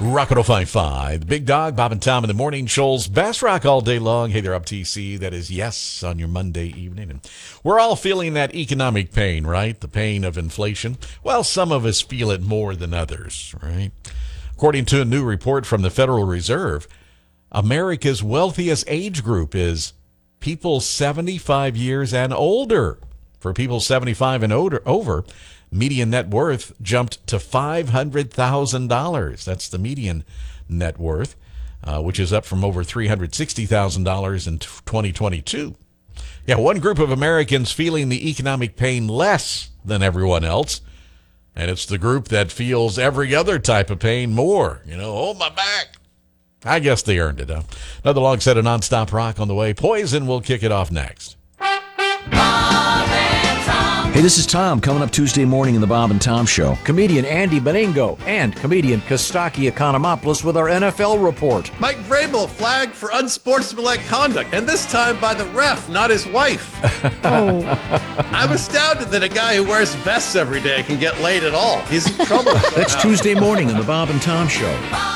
Rock 105.5, the Big Dog, Bob and Tom in the morning. Shoals, Bass Rock all day long. Hey there, up TC. That is yes on your Monday evening. And we're all feeling that economic pain, right? The pain of inflation. Well, some of us feel it more than others, right? According to a new report from the Federal Reserve, America's wealthiest age group is people 75 years and older. For people 75 and over, median net worth jumped to $500,000. That's the median net worth, which is up from over $360,000 in 2022. Yeah, one group of Americans feeling the economic pain less than everyone else, and it's the group that feels every other type of pain more. Oh, my back. I guess they earned it, huh? Another long set of nonstop rock on the way. Poison will kick it off next. Hey, this is Tom, coming up Tuesday morning in the Bob and Tom Show. Comedian Andy Beningo and comedian Kostaki Economopoulos with our NFL report. Mike Vrabel flagged for unsportsmanlike conduct, and this time by the ref, not his wife. I'm astounded that a guy who wears vests every day can get laid at all. He's in trouble. That's Tuesday morning in the Bob and Tom Show.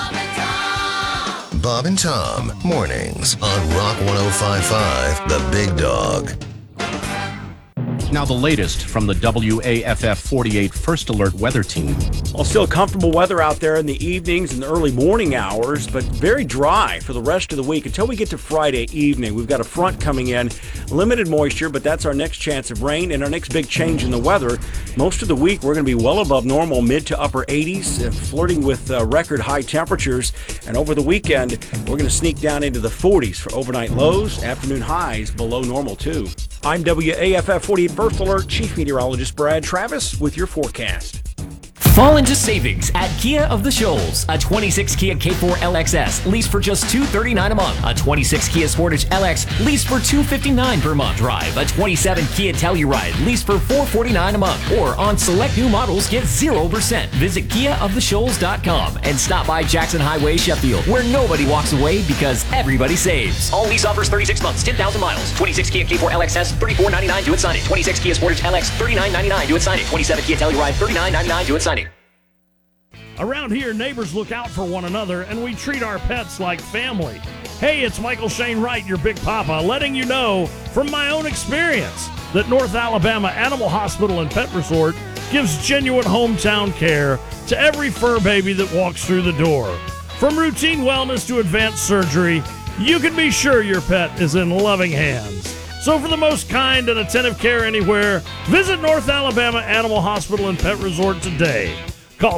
Bob and Tom, mornings on Rock 105.5, The Big Dog. Now the latest from the WAFF 48 First Alert Weather Team. Well, still comfortable weather out there in the evenings and the early morning hours, but very dry for the rest of the week until we get to Friday evening. We've got a front coming in, limited moisture, but that's our next chance of rain and our next big change in the weather. Most of the week, we're going to be well above normal, mid to upper 80s, flirting with record high temperatures. And over the weekend, we're going to sneak down into the 40s for overnight lows, afternoon highs below normal too. I'm WAFF 48 First Alert Chief Meteorologist Brad Travis with your forecast. Fall into savings at Kia of the Shoals. A 26 Kia K4 LXS lease for just $239 a month. A 26 Kia Sportage LX lease for $259 per month. Drive a 27 Kia Telluride lease for $449 a month. Or on select new models, get 0%. Visit KiaOfTheShoals.com and stop by Jackson Highway, Sheffield, where nobody walks away because everybody saves. All lease offers 36 months, 10,000 miles. 26 Kia K4 LXS, $34.99 to it signing. 26 Kia Sportage LX, $39.99 to it signing. 27 Kia Telluride, $39.99 to it signing. Around here, neighbors look out for one another, and we treat our pets like family. Hey, it's Michael Shane Wright, your Big Papa, letting you know from my own experience that North Alabama Animal Hospital and Pet Resort gives genuine hometown care to every fur baby that walks through the door. From routine wellness to advanced surgery, you can be sure your pet is in loving hands. So for the most kind and attentive care anywhere, visit North Alabama Animal Hospital and Pet Resort today. Call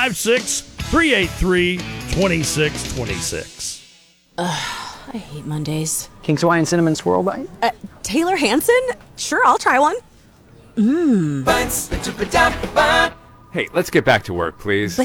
256-383-2626. I hate Mondays. King's Hawaiian Cinnamon Swirl Bite? Taylor Hanson? Sure, I'll try one. Hey, let's get back to work, please.